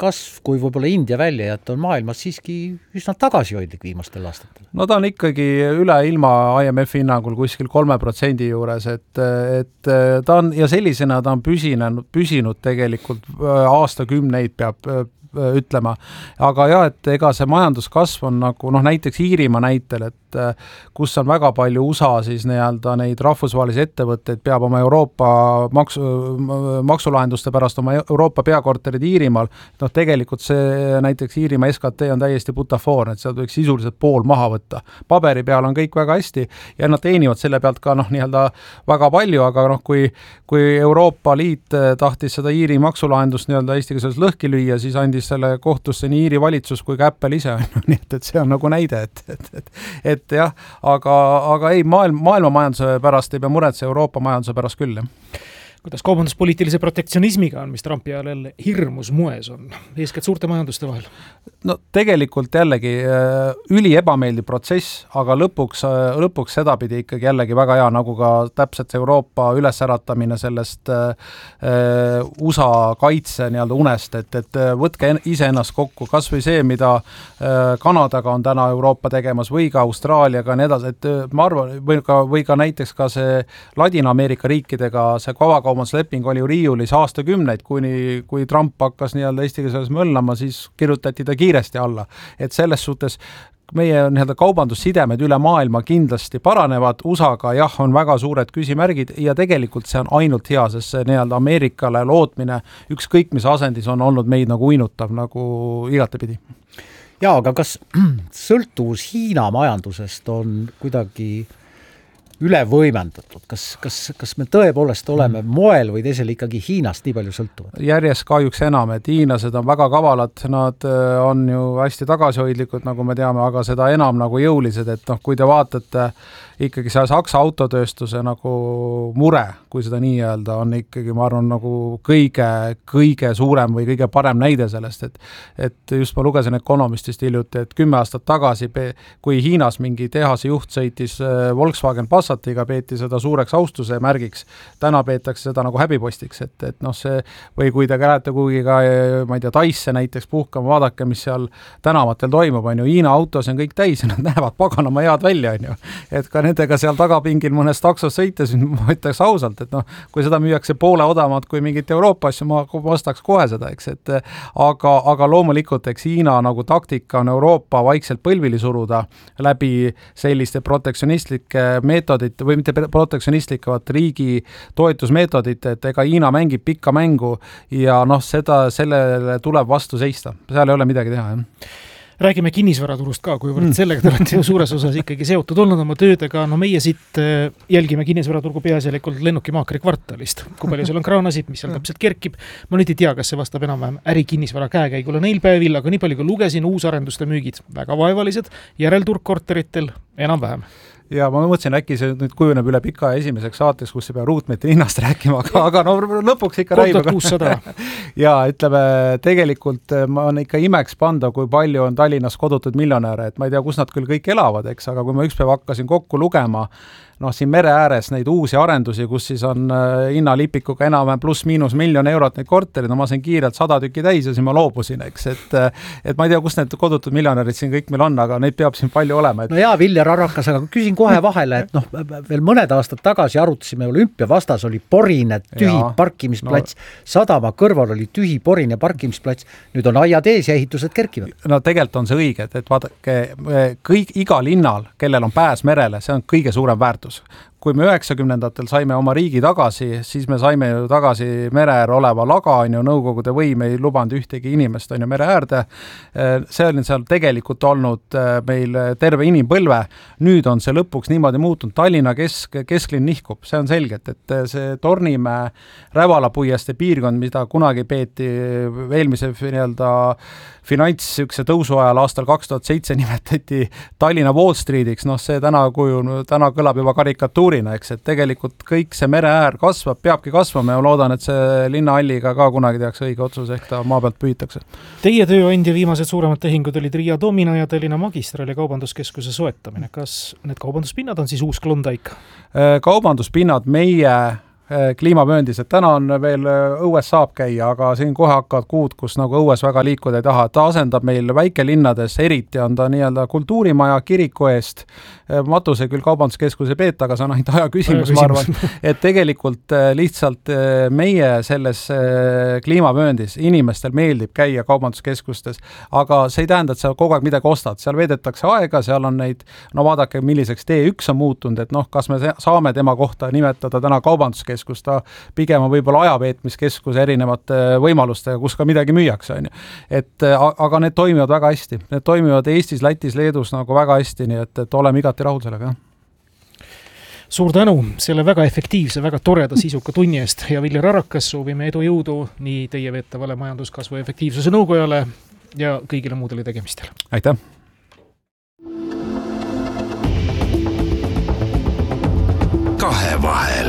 kasv, kui võib-olla India välja jätta, on maailmas siiski üsna tagasihoidlik viimastel aastatel. No ta on ikkagi üle ilma IMF hinnangul kuskil 3% juures, et ta on, ja sellisena ta on püsinud tegelikult aastakümneid peab ütlema. Aga jah, et ega see majanduskasv on nagu, näiteks Iirimaa näitel, et kus on väga palju USA siis neid rahvusvahelisi ettevõtteid peab oma Euroopa maksulahenduste pärast oma Euroopa peakorterid Iirimaal. Tegelikult see näiteks Iirimaa SKT on täiesti butafoor, et seal võiks sisuliselt pool maha võtta. Paberi peal on kõik väga hästi ja nad teenivad selle pealt ka väga palju, aga kui Euroopa Liit tahtis seda Iiri maksulahendust eestiga selles lõhki lüüa, siis andis selle kohtusse nii Iiri valitsus kui ka Apple ise. Nii et see on nagu näide, et jah, aga ei, maailma majanduse pärast ei pea muretse, Euroopa majanduse pärast küll. Kuidas kaubanduspoliitilise protektsionismiga on, mis Trumpi ajal jälle hirmus moes on, eeskätt suurte majanduste vahel? No tegelikult jällegi üli ebameeldiv protsess, aga lõpuks sedapidi ikkagi jällegi väga hea, nagu ka täpselt Euroopa ülesäratamine sellest USA kaitse unest, et võtke ise ennast kokku, kas või see, mida Kanadaga on täna Euroopa tegemas või ka Austraaliaga nii edasi, et ma arvan, või ka näiteks ka see Ladina-Ameerika riikidega see kaubandusleping oli ju riiulis aastakümneid, kui Trump hakkas Eestiga selles möllama, siis kirjutati ta kiiresti alla. Et selles suhtes meie kaubandussidemed üle maailma kindlasti paranevad, USA-ga jah, on väga suured küsimärgid ja tegelikult see on ainult hea, sest see Ameerikale lootmine ükskõik mis asendis on olnud meid nagu uinutav, nagu igatepidi. Jaa, aga kas sõltuvus Hiina majandusest on kuidagi üle võimendatud? Kas me tõepoolest oleme moel või teisel ikkagi Hiinast nii palju sõltuvad? Järjest kahjuks enam, et hiinlased on väga kavalad, nad on ju hästi tagasihoidlikud, nagu me teame, aga seda enam nagu jõulised, et kui te vaatate ikkagi see Saksa autotööstuse nagu mure, kui seda nii öelda, on ikkagi, ma arvan, nagu kõige suurem või kõige parem näide sellest, et just ma lugesin Economistist hiljuti, et 10 aastat tagasi, kui Hiinas mingi tehase juht sõitis Volkswagen Passatiga, peeti seda suureks austuse märgiks, täna peetakse seda nagu häbipostiks, et see, või kui te lähete kuhugi ka, ma ei tea, Taisse näiteks puhkama, vaadake, mis seal tänavatel toimub, on ju, Hiina autos on kõik täis ja nad näevad paganama head välja, on ju, et ka nendega seal tagapingil mõnes taksos sõites, ma ütleks ausalt, et kui seda müüakse poole odavamalt kui mingit Euroopa asju, ma vastaks kohe seda, eks, et aga loomulikult, eks Hiina nagu taktika on Euroopa vaikselt põlvili suruda läbi selliste protektsionistlike meetodite, või mitte protektsionistlike, vaat riigi toetusmeetodite, et ega Hiina mängib pikka mängu ja sellele tuleb vastu seista. Seal ei ole midagi teha, jah. Räägime kinnisvaraturust ka, kuivõrd sellega te olete ju suures osas ikkagi seotud olnud oma töödega. No meie siit jälgime kinnisvaraturgu peaasjalikult lennukimaakri kvartalist. Kui palju seal on kraanasid, mis seal täpselt kerkib. Ma nüüd ei tea, kas see vastab enam-vähem ärikinnisvara käekäigule neil päevil, aga nii palju kui lugesin, uusarenduste müügid väga vaevalised, järelturg korteritel enam-vähem. Ja ma mõtlesin, äkki see nüüd kujuneb üle pika esimeseks saateks, kus ei pea ruutmeetri hinnast rääkima, aga lõpuks ikka räägime. 3600. Ja ütleme, tegelikult ma on ikka imeks panda, kui palju on Tallinnas kodutud miljonäre, et ma ei tea, kus nad küll kõik elavad, eks, aga kui ma ükspäev hakkasin kokku lugema, siin mere ääres neid uusi arendusi, kus siis on hinnalipikuga enam pluss-miinus €1 miljon neid korterid, ma sain kiirelt 100 tükki täis ja siis ma loobusin, eks, et ma ei tea, kus need kodutud miljonärid siin kõik meil on, aga neid peab siin palju olema. No jaa, Viljar Arrakas, aga küsin kohe vahele, et veel mõned aastad tagasi arutasime, olümpia vastas oli porine tühi parkimisplats, sadama kõrval oli tühi porine parkimisplats, nüüd on aiad ees ja ehitused kerkivad. No tegelikult on see õige, et vaadake, iga linnal, kellel on pääs merele, see on kõige suurem väärtus. Kui me 90-ndatel saime oma riigi tagasi, siis me saime ju tagasi mere äär oleva laga, on ju, nõukogude võim ei lubanud ühtegi inimest, on ju, mere äärde. See on seal tegelikult olnud meil terve inimpõlve. Nüüd on see lõpuks niimoodi muutunud. Tallinna kesklinn nihkub, see on selgelt, et see Tornimäe Rävalapuieste piirkond, mida kunagi peeti eelmise finantsükse tõusu ajal aastal 2007 nimetati Tallinna Wall Streetiks, see täna kõlab juba karikatuurina, eks, et tegelikult kõik see mere äär kasvab, peabki kasvama ja loodan, et see linnahalliga ka kunagi tehakse õige otsus, ehk ta maa pealt püütakse. Teie tööandja viimased suuremad tehingud olid Riia Domina ja Tallinna Magistrali kaubanduskeskuse soetamine. Kas need kaubanduspinnad on siis uus Klondike? Kaubanduspinnad meie kliimavööndis, et täna on veel õues saab käia, aga siin kohe hakkavad kuud, kus nagu õues väga liikuda ei taha. Ta asendab meil väikelinnades, eriti on ta nii-öelda kultuurimaja kiriku eest. Matuse küll kaubanduskeskuse peeta, aga see on ainult aja küsimus, ma arvan, et tegelikult lihtsalt meie selles kliimavööndis inimestel meeldib käia kaubanduskeskustes, aga see ei tähenda, et sa kogu aeg midagi ostad. Seal veedetakse aega, seal on neid, no vaadake, milliseks T1 on muutunud, et noh, kas me saame tema kohta nimetada täna kaubanduskeskus, ta pigem on võib-olla ajaveetmiskeskus erinevate võimalustega, kus ka midagi müüakse, on ju. Et, aga need toimivad väga hästi. Need toimivad Eestis, Lätis, Leedus nagu väga hästi, nii et oleme igati rahul sellega. Suur tänu selle väga efektiivse, väga toreda sisuka tunni eest ja Viljar Arakas, soovime edu jõudu nii teie veetavale majanduskasvu efektiivsuse nõukojale ja kõigile muudele tegemistele. Aitäh! Kahevahel.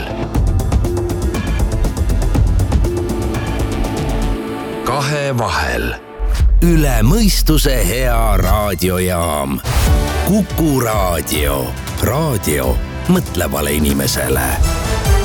Kahevahel. Üle mõistuse hea raadiojaam. Kuku Raadio. Raadio mõtlevale inimesele.